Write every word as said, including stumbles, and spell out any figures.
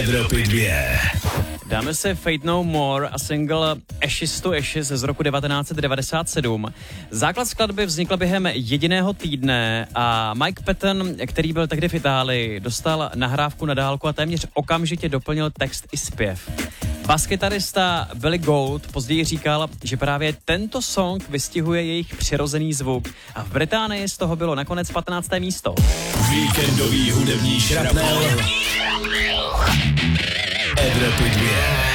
Evropy dvě. Dáme si Fate No More a single Ashes to Ashes z roku devatenáct set devadesát sedm. Základ skladby vznikl během jediného týdne a Mike Patton, který byl tehdy v Itálii, dostal nahrávku na dálku a téměř okamžitě doplnil text i zpěv. Baskytarista Billy Gould později říkal, že právě tento song vystihuje jejich přirozený zvuk a v Británii z toho bylo nakonec patnácté místo. Víkendový hudební šrapnel Evropy dvě.